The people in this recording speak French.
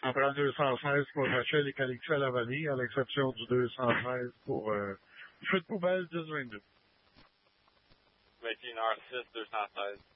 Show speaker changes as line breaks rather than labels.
Ça prend 216 pour Rachel et Calixte à la Vallée, à l'exception du 213 pour feu de poubelle 1022.
21h06, 216.